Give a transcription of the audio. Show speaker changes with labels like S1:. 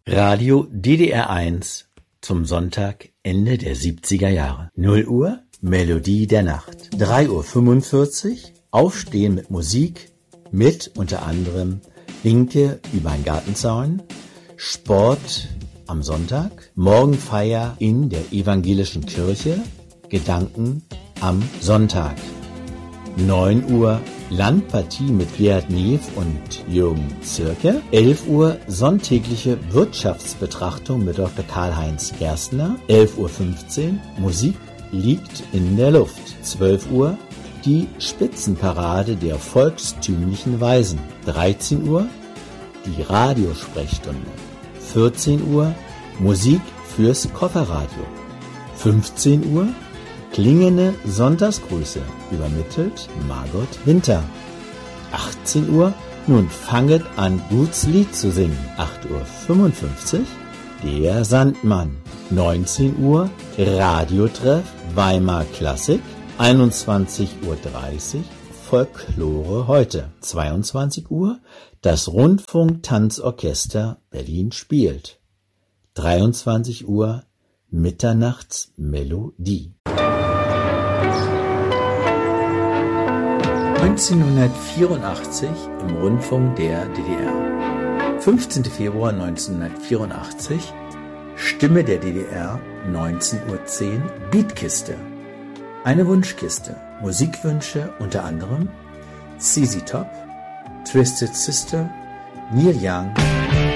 S1: Radio DDR1 zum Sonntag Ende der 70er Jahre. 0 Uhr Melodie der Nacht. 3:45 Uhr Aufstehen mit Musik mit unter anderem Winke über den Gartenzaun, Sport am Sonntag, Morgenfeier in der evangelischen Kirche, Gedanken am Sonntag. 9 Uhr Landpartie mit Gerhard Neef und Jürgen Zirke. 11 Uhr sonntägliche Wirtschaftsbetrachtung mit Dr. Karl-Heinz Gerstner. 11:15 Uhr Musik liegt in der Luft. 12 Uhr die Spitzenparade der volkstümlichen Weisen. 13 Uhr die Radiosprechstunde. 14 Uhr Musik fürs Kofferradio. 15 Uhr klingende Sonntagsgrüße, übermittelt Margot Winter. 18 Uhr, nun fanget an, guts Lied zu singen. 8:55 Uhr, der Sandmann. 19 Uhr, Radiotreff, Weimar Klassik. 21:30 Uhr, Folklore heute. 22 Uhr, das Rundfunk-Tanzorchester Berlin spielt. 23 Uhr, Mitternachtsmelodie. 1984 im Rundfunk der DDR. 15. Februar 1984, Stimme der DDR, 19:10 Uhr, Beatkiste. Eine Wunschkiste. Musikwünsche unter anderem ZZ Top, Twisted Sister, Neil Young,